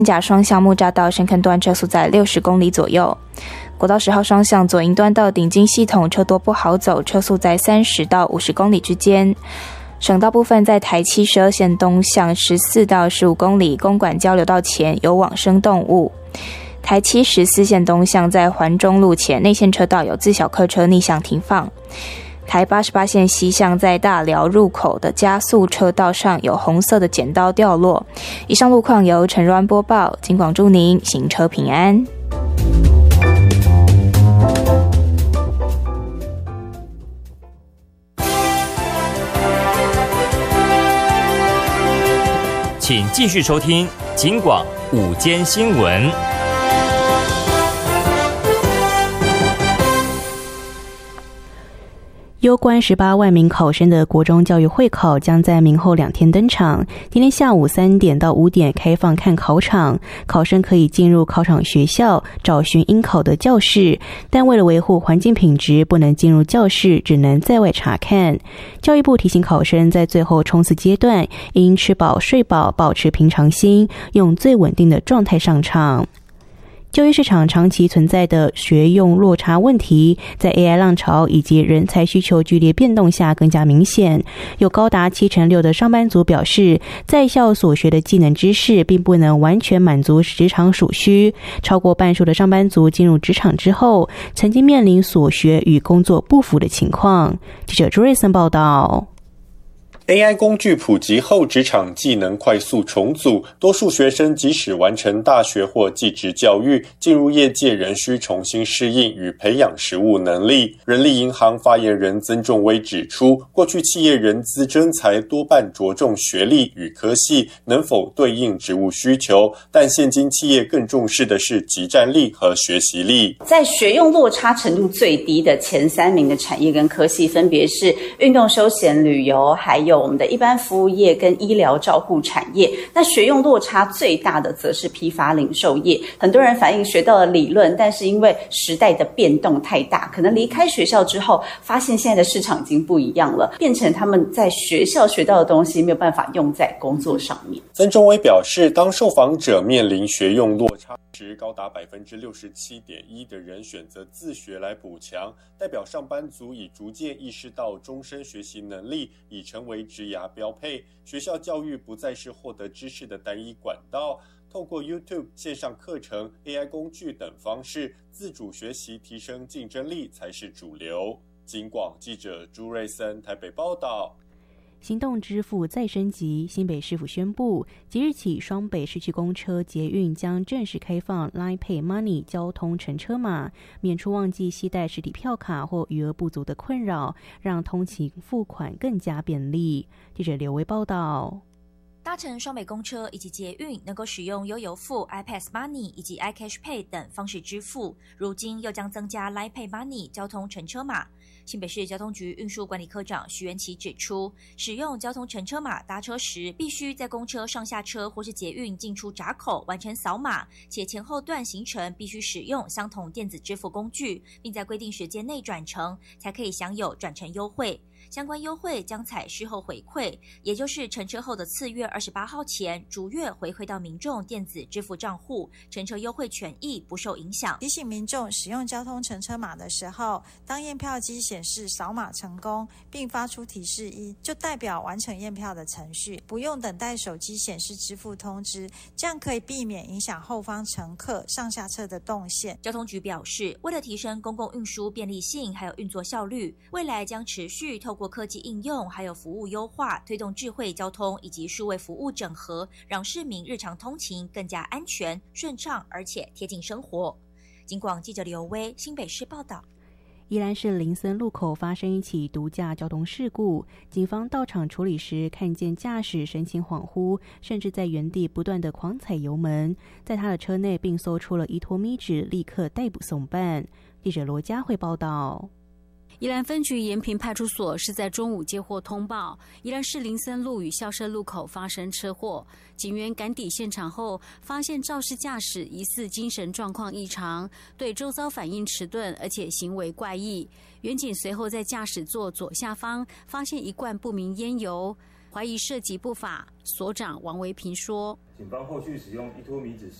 甲双向木栅道深坑段车速在60公里左右。国道10号双向左营段到顶金系统车多不好走，车速在30到50公里之间。省道部分在台七12线东向14到15公里，公馆交流道前有往生动物。台七14线东向在环中路前内线车道有自小客车逆向停放。台88线西向在大寮入口的加速车道上有红色的剪刀掉落。以上路况由陈若安播报，警广祝您行车平安。 请继续收听警广午间新闻。 攸关18万名考生的国中教育会考将在明后2天登场。今天下午3点到5点开放看考场，考生可以进入考场学校找寻应考的教室，但为了维护环境品质，不能进入教室，只能在外查看。教育部提醒考生，在最后冲刺阶段，应吃饱睡饱，保持平常心，用最稳定的状态上场。就业市场长期存在的学用落差问题，在 AI 浪潮以及人才需求剧烈变动下更加明显。有高达76%的上班族表示，在校所学的技能知识并不能完全满足职场所需。超过半数的上班族进入职场之后，曾经面临所学与工作不符的情况。记者朱瑞森报道。 AI 工具普及后，职场技能快速重组，多数学生即使完成大学或技职教育，进入业界仍需重新适应与培养实务能力。人力银行发言人曾仲威指出，过去企业人资征才多半着重学历与科系能否对应职务需求，但现今企业更重视的是即战力和学习力。 在学用落差程度最低的前3名的产业跟科系，分别是运动休闲旅游，还有我们的一般服务业跟医疗照护产业。那学用落差最大的则是批发零售业。很多人反映学到了理论，但是因为时代的变动太大，可能离开学校之后发现现在的市场已经不一样了，变成他们在学校学到的东西没有办法用在工作上面。 曾仲威表示，当受访者面临学用落差时，高达 67.1% 的人选择自学来补强，代表上班族已逐渐意识到终身学习能力已成为职涯标配，学校教育不再是获得知识的单一管道，透过 YouTube 线上课程、AI 工具等方式，自主学习提升竞争力才是主流。警广记者朱瑞森台北报道。 行动支付再升级，新北市府宣布，即日起双北市区公车、捷运将正式开放 Line Pay Money 交通乘车码，免除忘记携带实体票卡或余额不足的困扰，让通勤付款更加便利。记者刘维报道。 搭乘双北公车以及捷运能够使用悠游付、iPass Money 以及 iCash Pay 等方式支付，如今又将增加 Line Pay Money 交通乘车码。新北市交通局运输管理科长徐元琪指出，使用交通乘车码搭车时，必须在公车上下车或是捷运进出闸口完成扫码，且前后段行程必须使用相同电子支付工具，并在规定时间内转乘，才可以享有转乘优惠。相关优惠将采事后回馈，也就是乘车后的次月28号前逐月回馈到民众电子支付账户，乘车优惠权益不受影响。 提醒民众使用交通乘车码的时候，当验票机显示扫码成功并发出提示1，就代表完成验票的程序，不用等待手机显示支付通知，这样可以避免影响后方乘客上下车的动线。 交通局表示，为了提升公共运输便利性还有运作效率，未来将持续透过科技应用还有服务优化，推动智慧交通以及数位服务整合，让市民日常通勤更加安全顺畅，而且贴近生活。警广记者刘威新北市报道。 宜兰市林森路口发生一起毒驾交通事故，警方到场处理时，看见驾驶神情恍惚，甚至在原地不断地狂踩油门，在他的车内并搜出了1坨米纸，立刻逮捕送办。记者罗佳慧报道。 宜兰分局延平派出所是在中午接获通报，宜兰市林森路与校舍路口发生车祸。警员赶抵现场后，发现肇事驾驶疑似精神状况异常，对周遭反应迟钝，而且行为怪异。员警随后在驾驶座左下方发现一罐不明烟油，怀疑涉及不法。所长王维平说： 警方后续使用依托米脂